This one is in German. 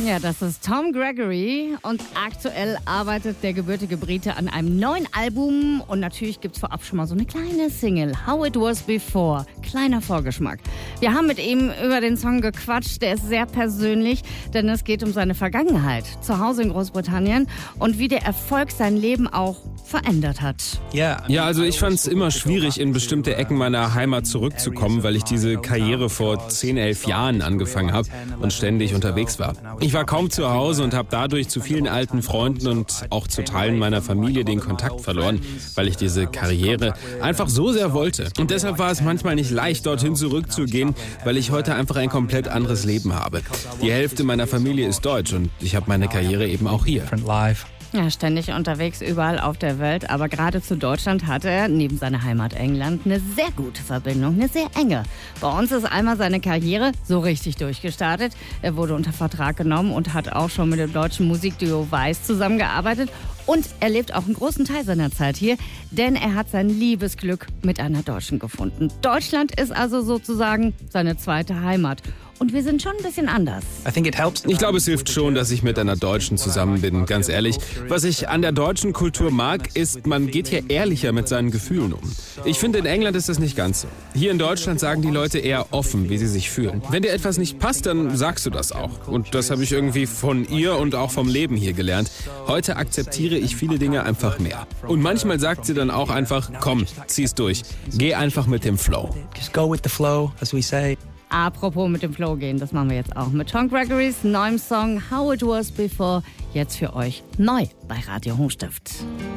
Ja, das ist Tom Gregory und aktuell arbeitet der gebürtige Brite an einem neuen Album und natürlich gibt's vorab schon mal so eine kleine Single, How It Was Before. Kleiner Vorgeschmack. Wir haben mit ihm über den Song gequatscht, der ist sehr persönlich, denn es geht um seine Vergangenheit zu Hause in Großbritannien und wie der Erfolg sein Leben auch verändert hat. Ja, also ich fand es immer schwierig, in bestimmte Ecken meiner Heimat zurückzukommen, weil ich diese Karriere vor 10, 11 Jahren angefangen habe und ständig unterwegs war. Ich war kaum zu Hause und habe dadurch zu vielen alten Freunden und auch zu Teilen meiner Familie den Kontakt verloren, weil ich diese Karriere einfach so sehr wollte. Und deshalb war es manchmal nicht leicht, dorthin zurückzugehen, weil ich heute einfach ein komplett anderes Leben habe. Die Hälfte meiner Familie ist deutsch und ich habe meine Karriere eben auch hier. Ja, ständig unterwegs überall auf der Welt, aber gerade zu Deutschland hat er neben seiner Heimat England eine sehr gute Verbindung, eine sehr enge. Bei uns ist einmal seine Karriere so richtig durchgestartet. Er wurde unter Vertrag genommen und hat auch schon mit dem deutschen Musikduo Weiß zusammengearbeitet. Und er lebt auch einen großen Teil seiner Zeit hier, denn er hat sein Liebesglück mit einer Deutschen gefunden. Deutschland ist also sozusagen seine zweite Heimat. Und wir sind schon ein bisschen anders. Ich glaube, es hilft schon, dass ich mit einer Deutschen zusammen bin, ganz ehrlich. Was ich an der deutschen Kultur mag, ist, man geht hier ehrlicher mit seinen Gefühlen um. Ich finde, in England ist das nicht ganz so. Hier in Deutschland sagen die Leute eher offen, wie sie sich fühlen. Wenn dir etwas nicht passt, dann sagst du das auch. Und das habe ich irgendwie von ihr und auch vom Leben hier gelernt. Heute akzeptiere ich viele Dinge einfach mehr. Und manchmal sagt sie dann auch einfach, komm, zieh's durch. Geh einfach mit dem Flow. Just go with the flow, as we say. Apropos mit dem Flow gehen, das machen wir jetzt auch mit Tom Gregorys neuem Song How It Was Before, jetzt für euch neu bei Radio Hochstift.